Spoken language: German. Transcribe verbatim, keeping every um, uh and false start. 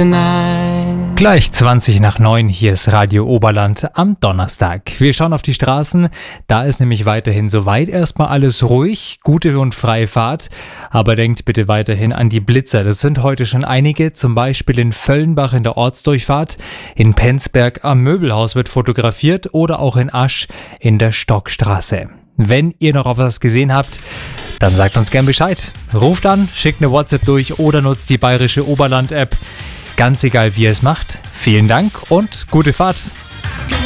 tonight. Gleich zwanzig nach neun, hier ist Radio Oberland am Donnerstag. Wir schauen auf die Straßen, da ist nämlich weiterhin soweit erstmal alles ruhig, gute und freie Fahrt, aber denkt bitte weiterhin an die Blitzer. Das sind heute schon einige, zum Beispiel in Völlenbach in der Ortsdurchfahrt, in Penzberg am Möbelhaus wird fotografiert oder auch in Asch in der Stockstraße. Wenn ihr noch auf was gesehen habt, dann sagt uns gern Bescheid. Ruft an, schickt eine WhatsApp durch oder nutzt die Bayerische Oberland-App. Ganz egal, wie ihr es macht. Vielen Dank und gute Fahrt.